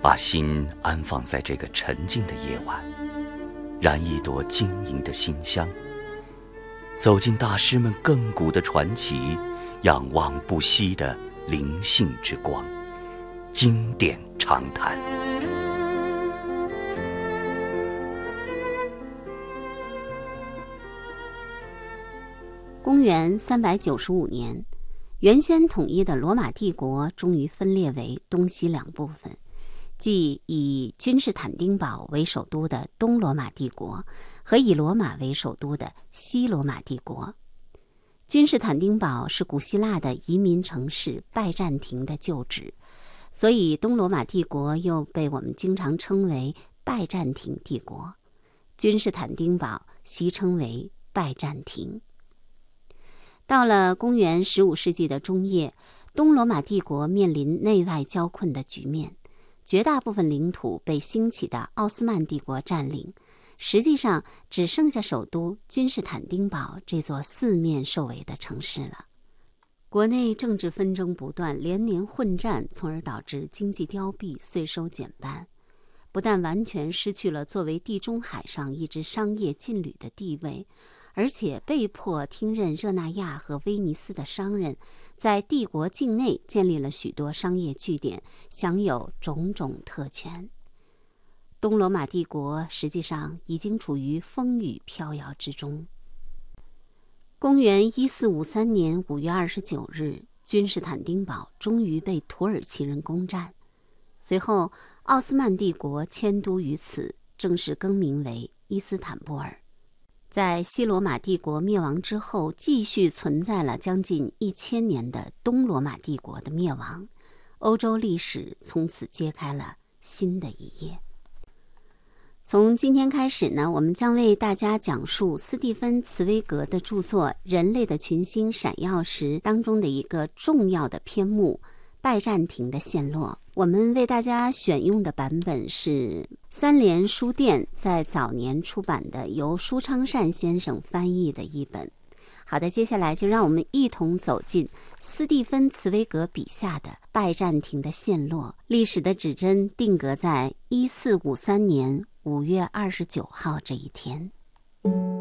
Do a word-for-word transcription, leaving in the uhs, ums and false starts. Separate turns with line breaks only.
把心安放在这个沉静的夜晚，燃一朵晶莹的馨香，走进大师们亘古的传奇，仰望不息的灵性之光，经典长谈。
公元三百九十五年，原先统一的罗马帝国终于分裂为东西两部分，即以君士坦丁堡为首都的东罗马帝国和以罗马为首都的西罗马帝国。君士坦丁堡是古希腊的移民城市拜占庭的旧址，所以东罗马帝国又被我们经常称为拜占庭帝国，君士坦丁堡习称为拜占庭。到了公元十五世纪的中叶，东罗马帝国面临内外交困的局面，绝大部分领土被兴起的奥斯曼帝国占领，实际上只剩下首都君士坦丁堡这座四面受围的城市了。国内政治纷争不断，连年混战，从而导致经济凋敝，税收减半，不但完全失去了作为地中海上一支商业劲旅的地位，而且被迫听任热那亚和威尼斯的商人，在帝国境内建立了许多商业据点，享有种种特权。东罗马帝国实际上已经处于风雨飘摇之中。公元一四五三年五月二十九日，君士坦丁堡终于被土耳其人攻占，随后奥斯曼帝国迁都于此，正式更名为伊斯坦布尔。在西罗马帝国灭亡之后，继续存在了将近一千年的东罗马帝国的灭亡，欧洲历史从此揭开了新的一页。从今天开始呢，我们将为大家讲述斯蒂芬·茨威格的著作《人类的群星闪耀时》当中的一个重要的篇目——拜占庭的陷落。我们为大家选用的版本是三联书店在早年出版的，由舒昌善先生翻译的一本。好的，接下来就让我们一同走进斯蒂芬·茨威格笔下的拜占庭的陷落。历史的指针定格在一四五三年五月二十九号这一天。